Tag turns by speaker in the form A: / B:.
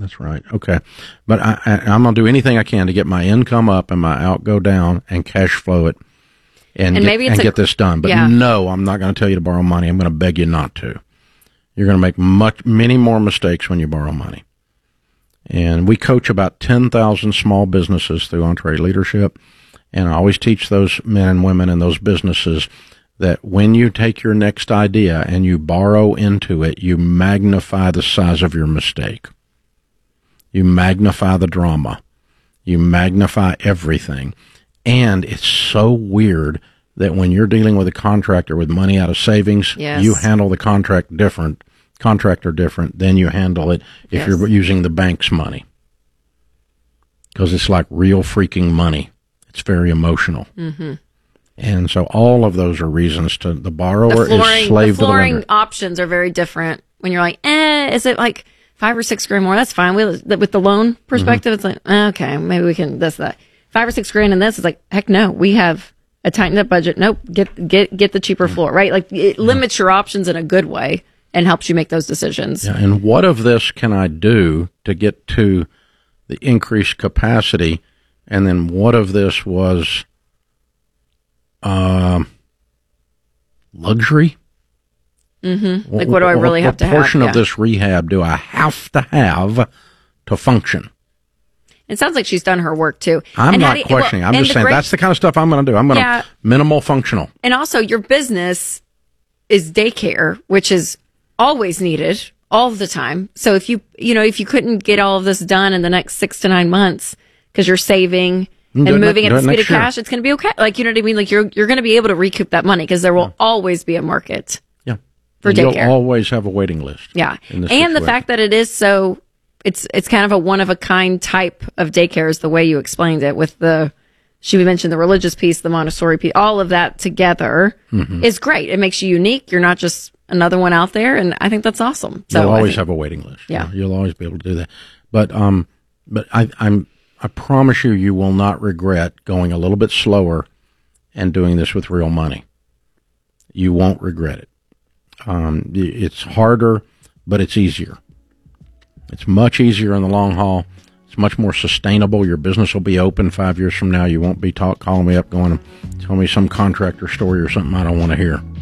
A: That's right. Okay. But I'm going to do anything I can to get my income up and my out go down and cash flow it and get this done. But no, I'm not going to tell you to borrow money. I'm going to beg you not to. You're going to make many more mistakes when you borrow money. And we coach about 10,000 small businesses through EntreLeadership. And I always teach those men and women in those businesses that when you take your next idea and you borrow into it, you magnify the size of your mistake. You magnify the drama. You magnify everything. And it's so weird that when you're dealing with a contractor with money out of savings, you handle the contractor different than you handle it if you're using the bank's money. Because it's like real freaking money. It's very emotional. Mm-hmm. And so all of those are reasons to the borrower is slave to the lender.
B: The flooring options are very different. When you're like, is it like $5 or $6 grand more? That's fine. With the loan perspective, It's like, okay, maybe we can this, that. $5 or $6 grand in this is like, heck no, we have a tightened up budget. Nope, get the cheaper floor, right? Like it limits your options in a good way and helps you make those decisions.
A: Yeah, and what of this can I do to get to the increased capacity? And then what of this was luxury?
B: Mm-hmm. Like, what do I really have to have?
A: What portion of this rehab do I have to function?
B: It sounds like she's done her work, too.
A: I'm not questioning. I'm just saying that's the kind of stuff I'm going to do. I'm going to minimal functional.
B: And also, your business is daycare, which is always needed all the time. So if you couldn't get all of this done in the next 6 to 9 months because you're saving and moving at the speed of cash, it's going to be okay. Like, you know what I mean? Like, you're going to be able to recoup that money because there will always be a market. For daycare. You'll
A: always have a waiting list.
B: Yeah. And the fact that it is so, it's kind of a one-of-a-kind type of daycare is the way you explained it with she mentioned the religious piece, the Montessori piece, all of that together is great. It makes you unique. You're not just another one out there, and I think that's awesome. So
A: you'll always have a waiting list.
B: Yeah.
A: You'll always be able to do that. But I promise you will not regret going a little bit slower and doing this with real money. You won't regret it. It's harder, but it's easier. It's much easier in the long haul. It's much more sustainable. Your business will be open 5 years from now. You won't be calling me up going, tell me some contractor story or something I don't want to hear.